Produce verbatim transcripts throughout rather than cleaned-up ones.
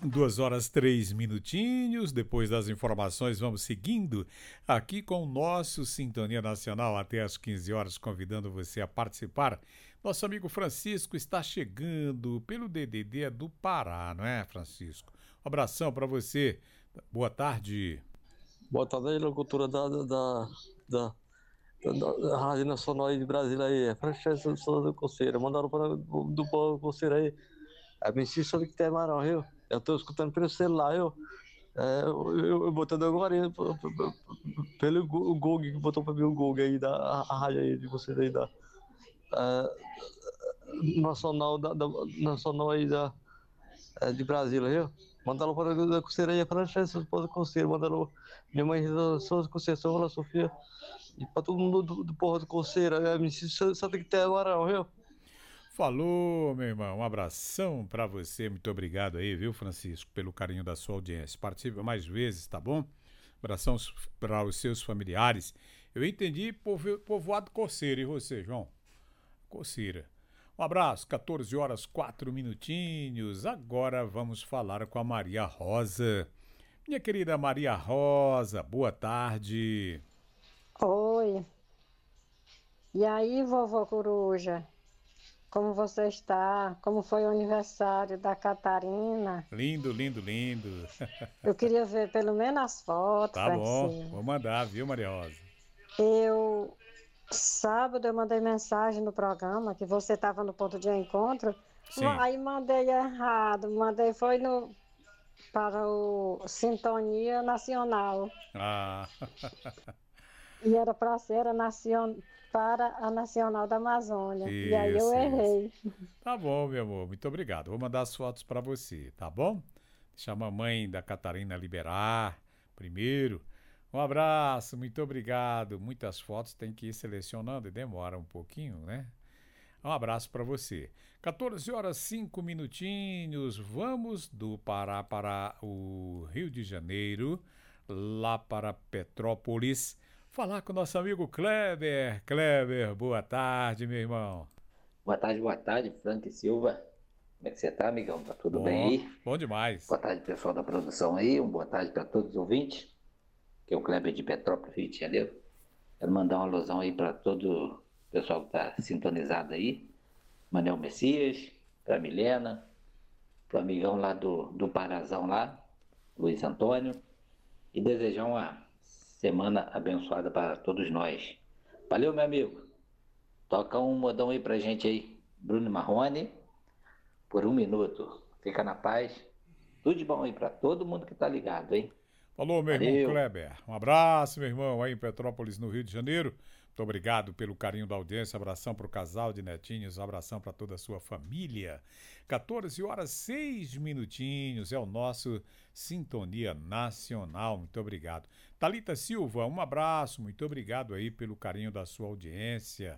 Duas horas, três minutinhos. Depois das informações, vamos seguindo aqui com o nosso Sintonia Nacional até às quinze horas, convidando você a participar. Nosso amigo Francisco está chegando pelo D D D do Pará, não é, Francisco? Um abração para você. Boa tarde. Boa tarde aí, locutora da, da, da, da, da Rádio Nacional aí de Brasília aí. É Francesco Souza Coceira. Mandaram para do, do povo Coceira aí. É Messias que tem Marão, viu? Eu tô escutando pelo celular, viu? É, eu, eu, eu botando agora aí, pelo Google, que botou pra mim o Google aí, da a, a rádio aí de vocês aí, da é, Nacional, da, da, Nacional aí da, é, de Brasília, viu? Mandaram para a Coceira aí, Francesco Souza Coceira. Mandaram minha mãe Souza Coceira, Sônia Sofia. E pra todo mundo do, do porra do Coceira, é Messias, só tem que ter Marão, viu? Falou, meu irmão. Um abração para você. Muito obrigado aí, viu, Francisco, pelo carinho da sua audiência. Participe mais vezes, tá bom? Abração para os seus familiares. Eu entendi povo, povoado Coceira. E você, João? Coceira. Um abraço, quatorze horas, quatro minutinhos. Agora vamos falar com a Maria Rosa. Minha querida Maria Rosa, boa tarde. Oi. E aí, vovó Coruja? Como você está? Como foi o aniversário da Catarina? Lindo, lindo, lindo. Eu queria ver pelo menos as fotos, Tá bom, Francisco. vou mandar, viu, Maria Rosa? Eu, sábado, eu mandei mensagem no programa que você estava no ponto de encontro. Sim. Aí mandei errado, mandei foi no para o Sintonia Nacional. Ah. E era para ser a nacion... para a Nacional da Amazônia. Isso, e aí eu errei. Isso. Tá bom, meu amor, muito obrigado. Vou mandar as fotos para você, tá bom? Deixa a mamãe da Catarina liberar primeiro. Um abraço, muito obrigado. Muitas fotos tem que ir selecionando e demora um pouquinho, né? Um abraço para você. quatorze horas, cinco minutinhos. Vamos do Pará para o Rio de Janeiro, lá para Petrópolis, falar com o nosso amigo Kleber. Kleber, boa tarde, meu irmão. Boa tarde, boa tarde, Frank Silva. Como é que você tá, amigão? Tá tudo bom, bem aí? Bom demais. Boa tarde, pessoal da produção aí. Uma boa tarde para todos os ouvintes. Que é o Kleber de Petrópolis, Rio de Janeiro. Quero mandar uma alusão aí para todo o pessoal que tá sintonizado aí. Manel Messias, para Milena, pro amigão lá do, do Parazão lá, Luiz Antônio. E desejar uma semana abençoada para todos nós. Valeu, meu amigo. Toca um modão aí pra gente aí. Bruno Marrone, por um minuto. Fica na paz. Tudo de bom aí pra todo mundo que tá ligado, hein? Falou, meu Valeu. irmão Kleber. Um abraço, meu irmão, aí em Petrópolis, no Rio de Janeiro. Muito obrigado pelo carinho da audiência. Abração pro casal de netinhos. Abração para toda a sua família. quatorze horas, seis minutinhos. É o nosso Sintonia Nacional. Muito obrigado. Thalita Silva, um abraço. Muito obrigado aí pelo carinho da sua audiência.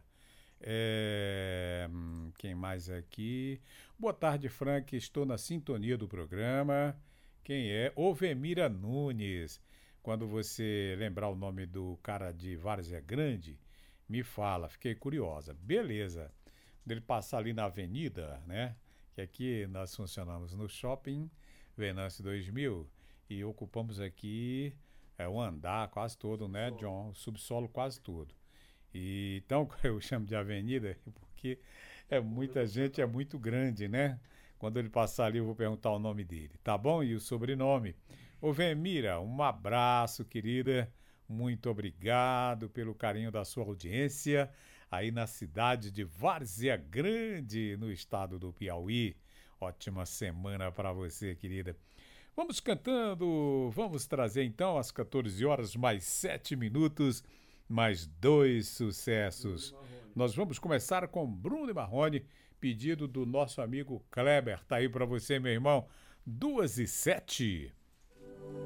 É... Quem mais aqui? Boa tarde, Frank. Estou na sintonia do programa. Quem é? Ovemira Nunes. Quando você lembrar o nome do cara de Várzea Grande, me fala. Fiquei curiosa. Beleza. Dele passar ali na avenida, né? Que aqui nós funcionamos no shopping Venâncio dois mil e ocupamos aqui é, o andar quase todo, né, John? O subsolo quase todo. E, então, eu chamo de avenida porque é muita gente, é muito grande, né? Quando ele passar ali, eu vou perguntar o nome dele, tá bom? E o sobrenome. Ô, Vemira, um abraço, querida. Muito obrigado pelo carinho da sua audiência aí na cidade de Várzea Grande, no estado do Piauí. Ótima semana para você, querida. Vamos cantando, vamos trazer então às quatorze horas mais sete minutos, mais dois sucessos. Nós vamos começar com Bruno e Marrone, pedido do nosso amigo Kleber. Tá aí para você, meu irmão. Duas e sete.